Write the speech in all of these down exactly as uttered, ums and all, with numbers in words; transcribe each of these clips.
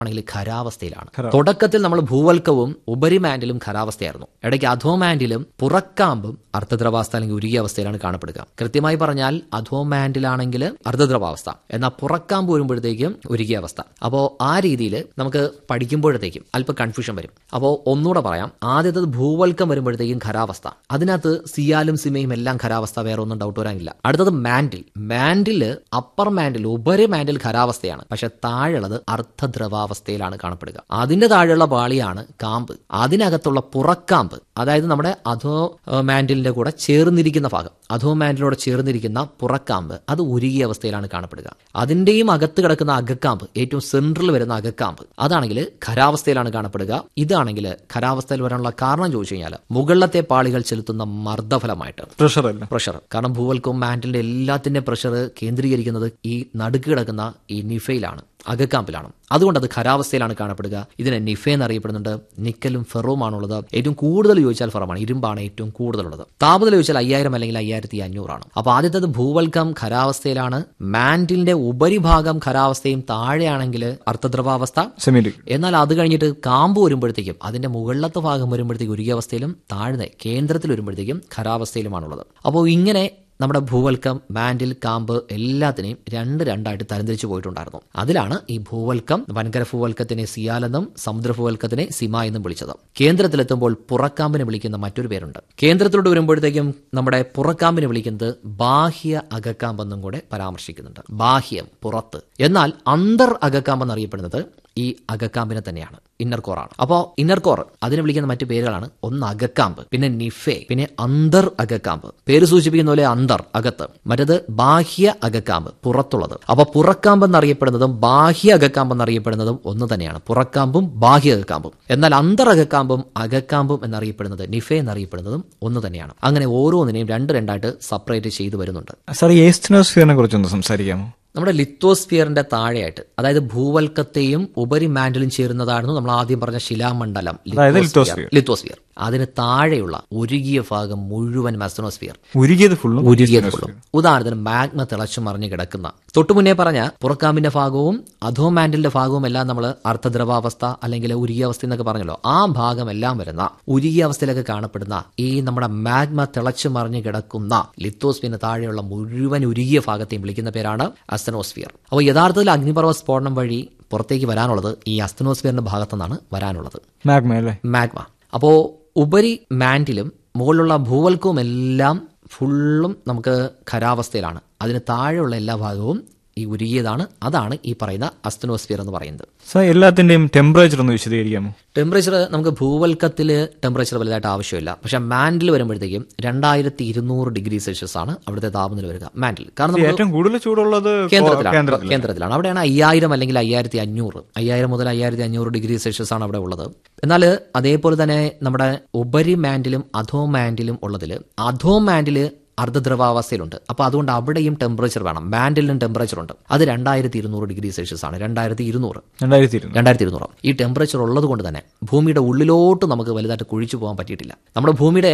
ആണെങ്കിൽ ഖരാവസ്ഥയിലാണ്. തുടക്കത്തിൽ നമ്മൾ ഭൂവൽക്കവും ഉപരിമാൻഡിലും ഖരാവസ്ഥയായിരുന്നു. ഇടയ്ക്ക് അധോമാൻഡിലും പുറക്കാമ്പും അർദ്ധദ്രവാവസ്ഥ അല്ലെങ്കിൽ ഉരുകിയ അവസ്ഥയിലാണ് കാണപ്പെടുക. കൃത്യമായി പറഞ്ഞാൽ അധോമാൻഡിലാണെങ്കിൽ അർദ്ധദ്രവാവസ്ഥ, എന്നാൽ പുറക്കാമ്പ് വരുമ്പോഴത്തേക്കും ഉരുകിയ അവസ്ഥ. അപ്പോൾ ആ രീതിയിൽ നമുക്ക് പഠിക്കുമ്പോഴത്തേക്കും അല്പം കൺഫ്യൂഷൻ വരും. അപ്പോൾ ഒന്നുകൂടെ പറയാം. ആദ്യത്തത് ഭൂവൽക്കം വരുമ്പോഴത്തേക്കും ഖരാവസ്ഥ, അതിനകത്ത് സിയാലും സിമയും എല്ലാം ഖരാവസ്ഥ, വേറെ ഒന്നും ഡൗട്ട് വരാനില്ല. അടുത്തത് മാൻഡിൽ. മാൻഡിൽ അപ്പർ മാൻഡിൽ ഉപരി മാൻഡിൽ ഖരാവസ്ഥയാണ്, പക്ഷെ താഴെയുള്ളത് അർദ്ധദ്രവാവസ്ഥയിലാണ് കാണപ്പെടുക. അതിന്റെ താഴെയുള്ള പാളിയാണ് കാമ്പ്. അതിനകത്തുള്ള പുറക്കാമ്പ്, അതായത് നമ്മുടെ അധോ മാൻഡിലിന്റെ കൂടെ ചേർന്നിരിക്കുന്ന ഭാഗം, അധോ മാൻഡിലോട് ചേർന്നിരിക്കുന്ന പുറക്കാമ്പ്, അത് ഉരുകിയ അവസ്ഥയിലാണ് കാണപ്പെടുക. അതിന്റെയും അകത്ത് കിടക്കുന്ന അകക്കാമ്പ്, ഏറ്റവും സെൻട്രൽ വരുന്ന അകക്കാമ്പ്, അതാണെങ്കിൽ ഖരാവസ്ഥയിലാണ് കാണപ്പെടുക. ഇതാണെങ്കിൽ ഖരാവസ്ഥയിൽ വരാനുള്ള കാരണം ചോദിച്ചു കഴിഞ്ഞാൽ മുകളിലത്തെ പാളികൾ ചെലുത്തുന്ന മർദ്ദഫലമായിട്ട് പ്രഷർ പ്രഷർ കാരണം ഭൂവൽക്കവും മാൻഡിലിന്റെ എല്ലാത്തിന്റെ പ്രഷർ കേന്ദ്രീകരിക്കുന്നത് ഈ നടുക്ക് കിടക്കുന്ന ഈ നിഫയിലാണ്, അകക്കാമ്പിലാണ്. അതുകൊണ്ട് അത് ഖരാവസ്ഥയിലാണ് കാണപ്പെടുക. ഇതിനെ നിഫ എന്നറിയപ്പെടുന്നുണ്ട്. നിക്കലും ഫെറോമാണുള്ളത്. ഏറ്റവും കൂടുതൽ ചോദിച്ചാൽ ഫെറോമാണ്, ഇരുമ്പാണ് ഏറ്റവും കൂടുതലുള്ളത്. താപനില ചോദിച്ചാൽ അയ്യായിരം അല്ലെങ്കിൽ അയ്യായിരത്തി അഞ്ഞൂറാണ്. അപ്പോൾ ആദ്യത്തേത് ഭൂവൽക്കം ഖരാവസ്ഥയിലാണ്. മാൻഡിലിന്റെ ഉപരിഭാഗം ഖരാവസ്ഥയും താഴെയാണെങ്കിൽ അർദ്ധദ്രവാവസ്ഥ. എന്നാൽ അത് കഴിഞ്ഞിട്ട് കാമ്പ് വരുമ്പോഴത്തേക്കും അതിന്റെ മുകളിലത്തെ ഭാഗം വരുമ്പോഴത്തേക്കും ഉരുകിയ അവസ്ഥയിലും താഴ്ന്ന കേന്ദ്രത്തിൽ വരുമ്പോഴത്തേക്കും ഖരാവസ്ഥയിലുമാണുള്ളത്. അപ്പോൾ ഇങ്ങനെ നമ്മുടെ ഭൂവൽക്കം, മാൻഡിൽ, കാമ്പ് എല്ലാത്തിനെയും രണ്ട് രണ്ടായിട്ട് തരംതിരിച്ചു പോയിട്ടുണ്ടായിരുന്നു. അതിലാണ് ഈ ഭൂവൽക്കം, വൻകര ഭൂവൽക്കത്തിനെ സിയാലെന്നും സമുദ്ര ഭൂവൽക്കത്തിനെ സിമ എന്നും വിളിച്ചത്. കേന്ദ്രത്തിലെത്തുമ്പോൾ പുറക്കാമ്പിനെ വിളിക്കുന്ന മറ്റൊരു പേരുണ്ട്. കേന്ദ്രത്തിലോട്ട് വരുമ്പോഴത്തേക്കും നമ്മുടെ പുറക്കാമ്പിനെ വിളിക്കുന്നത് ബാഹ്യ അകക്കാമ്പെന്നും കൂടെ പരാമർശിക്കുന്നുണ്ട്. ബാഹ്യം, പുറത്ത്. എന്നാൽ അന്തർ അകക്കാമ്പ് എന്നറിയപ്പെടുന്നത് ഈ അകക്കാമ്പിനെ തന്നെയാണ്, ഇന്നർ കോറാണ്. അപ്പോൾ ഇന്നർ കോർ അതിനെ വിളിക്കുന്ന മറ്റു പേരുകളാണ്. ഒന്ന് അകക്കാമ്പ്, പിന്നെ നിഫെ, പിന്നെ അന്തർ അകക്കാമ്പ്. പേര് സൂചിപ്പിക്കുന്ന പോലെ അന്തർ, അകത്ത്. മറ്റത് ബാഹ്യ അകക്കാമ്പ്, പുറത്തുള്ളത്. അപ്പൊ പുറക്കാമ്പ് എന്നറിയപ്പെടുന്നതും ബാഹ്യ അകക്കാമ്പ് എന്നറിയപ്പെടുന്നതും ഒന്ന് തന്നെയാണ്, പുറക്കാമ്പും ബാഹ്യ അകക്കാമ്പും. എന്നാൽ അന്തർ അകക്കാമ്പും അകക്കാമ്പും എന്നറിയപ്പെടുന്നത്, നിഫെ എന്നറിയപ്പെടുന്നതും ഒന്ന് തന്നെയാണ്. അങ്ങനെ ഓരോന്നിനെയും രണ്ട് രണ്ടായിട്ട് സെപ്പറേറ്റ് ചെയ്തു വരുന്നുണ്ട്. സാർ, ഈ എസ്റ്റിനോസ്ഫിയറിനെ കുറിച്ചൊന്ന് സംസാരിക്കാമോ? നമ്മുടെ ലിത്തോസ്ഫിയറിന്റെ താഴെയായിട്ട്, അതായത് ഭൂവൽക്കത്തെയും ഉപരി മാൻഡിലും ചേരുന്നതായിരുന്നു നമ്മൾ ആദ്യം പറഞ്ഞ ശിലാമണ്ഡലം, ലിത്തോസ്ഫിയർ. അതിന് താഴെയുള്ള ഉരുകിയ ഭാഗം മുഴുവൻ മെസനോസ്ഫിയർ, ഉരുകിയത് ഫുള്ളും ഉരുകിയത് ഫുള്ളും. ഉദാഹരണത്തിന് മാഗ്മ തിളച്ചു മറിഞ്ഞു കിടക്കുന്ന, തൊട്ടുമുന്നേ പറഞ്ഞ പുറക്കാമ്പിന്റെ ഭാഗവും അധോ മാൻഡിലിന്റെ ഭാഗവും എല്ലാം നമ്മൾ അർദ്ധദ്രവാവസ്ഥ അല്ലെങ്കിൽ ഉരുകിയ അവസ്ഥ എന്നൊക്കെ പറഞ്ഞല്ലോ. ആ ഭാഗം എല്ലാം വരുന്ന ഉരുകിയ അവസ്ഥയിലൊക്കെ കാണപ്പെടുന്ന ഈ നമ്മുടെ മാഗ്മ തിളച്ചു മറിഞ്ഞു കിടക്കുന്ന ലിത്തോസ്ഫിയറിന് താഴെയുള്ള മുഴുവൻ ഉരുകിയ ഭാഗത്തെയും വിളിക്കുന്ന പേരാണ് അസ്തനോസ്ഫിയർ. അപ്പോൾ യഥാർത്ഥത്തിൽ അഗ്നിപർവ്വത സ്ഫോടനം വഴി പുറത്തേക്ക് വരാനുള്ളത് ഈ അസ്തനോസ്ഫിയറിന്റെ ഭാഗത്തുനിന്നാണ് വരാനുള്ളത്, മാഗ്മ അല്ലേ മാഗ്മ. അപ്പോൾ ഉപരി മാൻഡിലും മുകളിലുള്ള ഭൂവൽക്കവും എല്ലാം ഫുള്ളും നമുക്ക് ഖരാവസ്ഥയിലാണ്. അതിന് താഴെയുള്ള എല്ലാ ഭാഗവും ഈ ഉരുകിയതാണ്. അതാണ് ഈ പറയുന്ന അസ്തനോസ്ഫിയർ എന്ന് പറയുന്നത്. സാർ, എല്ലാത്തിന്റെയും ടെമ്പറേച്ചർ ഒന്ന് വിശദീകരിക്കാമോ? ടെമ്പറേച്ചർ നമുക്ക് ഭൂവൽക്കത്തിൽ ടെമ്പറേച്ചർ വലുതായിട്ട് ആവശ്യമില്ല. പക്ഷെ മാൻഡിൽ വരുമ്പോഴത്തേക്കും രണ്ടായിരത്തി ഇരുന്നൂറ് ഡിഗ്രി സെൽഷ്യസ് ആണ് അവിടുത്തെ താപനില വരിക മാൻഡിൽ. കാരണം ഏറ്റവും കൂടുതൽ ചൂടുള്ളത് കേന്ദ്രത്തിലാണ് കേന്ദ്രത്തിലാണ് അവിടെയാണ് അയ്യായിരം അല്ലെങ്കിൽ അയ്യായിരത്തി അഞ്ഞൂറ് അയ്യായിരം മുതൽ അയ്യായിരത്തി അഞ്ഞൂറ് ഡിഗ്രി സെൽഷ്യസ് ആണ് അവിടെ ഉള്ളത്. എന്നാൽ അതേപോലെ തന്നെ നമ്മുടെ ഉപരി മാൻഡിലും അധോ മാൻഡിലും ഉള്ളതിൽ അധോ മാൻഡില് അർദ്ധദ്രവാവസ്ഥയിലുണ്ട്. അപ്പോൾ അതുകൊണ്ട് അവിടെയും ടെമ്പറേച്ചർ വേണം. മാൻഡിലും ടെമ്പറേച്ചർ ഉണ്ട്. അത് രണ്ടായിരത്തി ഇരുന്നൂറ് ഡിഗ്രി സെൽഷ്യസ് ആണ്. രണ്ടായിരത്തി ഇരുന്നൂറ് രണ്ടായിരത്തി ഇരുന്നൂറ് ഈ ടെമ്പറേച്ചർ ഉള്ളത് കൊണ്ട് തന്നെ ഭൂമിയുടെ ഉള്ളിലോട്ട് നമുക്ക് വലുതായിട്ട് കുഴിച്ചു പോകാൻ പറ്റിയിട്ടില്ല. നമ്മുടെ ഭൂമിയുടെ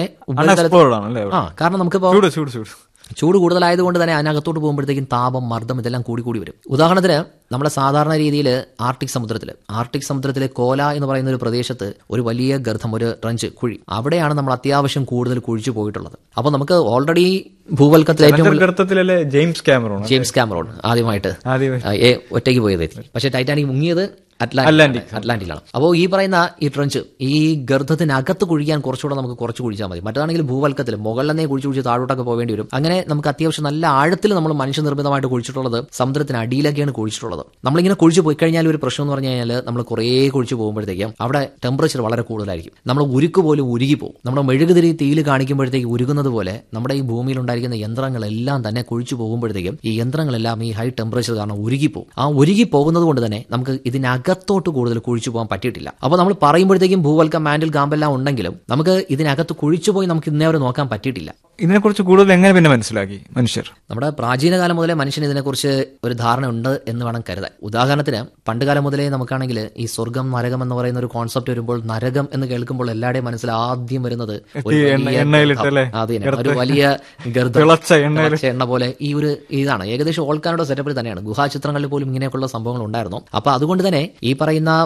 ആ കാരണം നമുക്കിപ്പോൾ ചൂട് കൂടുതലായതുകൊണ്ട് തന്നെ അതിനകത്തോട്ട് പോകുമ്പോഴത്തേക്കും താപം, മർദ്ദം ഇതെല്ലാം കൂടി കൂടി വരും. ഉദാഹരണത്തിന് നമ്മുടെ സാധാരണ രീതിയിൽ ആർട്ടിക് സമുദ്രത്തിൽ ആർട്ടിക് സമുദ്രത്തിലെ കോല എന്ന് പറയുന്ന ഒരു പ്രദേശത്ത് ഒരു വലിയ ഗർത്തം, ഒരു ട്രഞ്ച്, കുഴി, അവിടെയാണ് നമ്മൾ അത്യാവശ്യം കൂടുതൽ കുഴിച്ചു പോയിട്ടുള്ളത്. അപ്പോൾ നമുക്ക് ഓൾറെഡി ഭൂവൽക്കത്തിൽ ഏറ്റവും ജെയിംസ് കാമറോൺ ജെയിംസ് കാമറോൺ ആദ്യമായിട്ട് ഒറ്റയ്ക്ക് പോയത്. പക്ഷേ ടൈറ്റാനിക് മുങ്ങിയത് അറ്റ്ലാന്റിക് അറ്റ്ലാന്റിലാണ്. അപ്പോൾ ഈ പറയുന്ന ഈ ട്രഞ്ച്, ഈ ഗർത്തത്തിനകത്ത് കുഴിക്കാൻ കുറച്ചുകൂടെ നമുക്ക് കുറച്ച് കുഴിച്ചാൽ മതി. മറ്റതാണെങ്കിൽ ഭൂവൽക്കത്തിൽ മുകളിലെ കുഴിച്ച് കുഴിച്ച് താഴോട്ടൊക്കെ പോകേണ്ടി വരും. അങ്ങനെ നമുക്ക് അത്യാവശ്യം നല്ല ആഴത്തിൽ നമ്മൾ മനുഷ്യനിർമ്മിതമായിട്ട് കുഴിച്ചിട്ടുള്ളത് സമുദ്രത്തിന് അടിയിലൊക്കെയാണ് കുഴിച്ചിട്ടുള്ളത്. നമ്മളിങ്ങനെ കുഴിച്ച് പോയി കഴിഞ്ഞാൽ ഒരു പ്രശ്നം എന്ന് പറഞ്ഞു കഴിഞ്ഞാൽ നമ്മൾ കുറേ കുഴിച്ച് പോകുമ്പോഴത്തേക്കും അവിടെ ടെമ്പറേച്ചർ വളരെ കൂടുതലായിരിക്കും. നമ്മൾ ഉരുക്ക് പോലും ഉരുകി പോകും. നമ്മുടെ മെഴുകുതിരി തീയിൽ കാണിക്കുമ്പോഴത്തേക്ക് ഉരുകുന്നത് പോലെ നമ്മുടെ ഈ ഭൂമിയിൽ ഉണ്ടായിരിക്കുന്ന യന്ത്രങ്ങളെല്ലാം തന്നെ കുഴിച്ചു പോകുമ്പോഴത്തേക്കും ഈ യന്ത്രങ്ങളെല്ലാം ഈ ഹൈ ടെമ്പറേച്ചർ കാരണം ഉരുകിപ്പോകും. ആ ഉരുകി പോകുന്നത് കൊണ്ട് തന്നെ നമുക്ക് ഇതിനകം അകത്തോട്ട് കൂടുതൽ കുഴിച്ചു പോകാൻ പറ്റിയിട്ടില്ല. അപ്പോൾ നമ്മൾ പറയുമ്പോഴത്തേക്കും ഭൂവൽക്കം, മാൻഡിൽ, കാമ്പെല്ലാം ഉണ്ടെങ്കിലും നമുക്ക് ഇതിനകത്ത് കുഴിച്ചു പോയി നമുക്ക് ഇന്നേ വരെ നോക്കാൻ പറ്റിയിട്ടില്ല. ഇതിനെക്കുറിച്ച് കൂടുതൽ എങ്ങനെ പിന്നെ മനസ്സിലാക്കി മനുഷ്യർ? നമ്മുടെ പ്രാചീന കാലം മുതലേ മനുഷ്യന് ഇതിനെക്കുറിച്ച് ഒരു ധാരണ ഉണ്ട് എന്ന് വേണം കരുതാൻ. ഉദാഹരണത്തിന് പണ്ട് കാലം മുതലേ നമുക്കാണെങ്കിൽ ഈ സ്വർഗം നരകം എന്ന് പറയുന്ന ഒരു കോൺസെപ്റ്റ് വരുമ്പോൾ നരകം എന്ന് കേൾക്കുമ്പോൾ എല്ലാവരുടെയും മനസ്സിൽ ആദ്യം വരുന്നത് ഒരു ഈ വലിയ എണ്ണ- എണ്ണയിലിട്ടല്ലേ? ഗർഭം. അത് തന്നെ, ഒരു വലിയ ഗർഭം, തിളച്ച എണ്ണയിൽ തിളച്ച എണ്ണ പോലെ ഈ ഒരു ഇതാണ് ഏകദേശം ഓൾക്കാരുടെ സെറ്റപ്പിൽ തന്നെയാണ്. ഗുഹാചിത്രങ്ങളിൽ പോലും ഇങ്ങനെയൊക്കെയുള്ള സംഭവങ്ങൾ ഉണ്ടായിരുന്നു. അപ്പൊ അതുകൊണ്ട് തന്നെ ഈ പറയുന്ന